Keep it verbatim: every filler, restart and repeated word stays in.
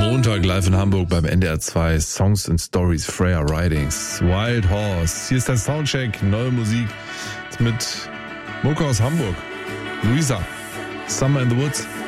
Montag live in Hamburg beim N D R zwei Songs and Stories, Freya Ridings, Wild Horse. Hier ist der Soundcheck, neue Musik mit Mucke aus Hamburg. Luisa, Summer in the Woods.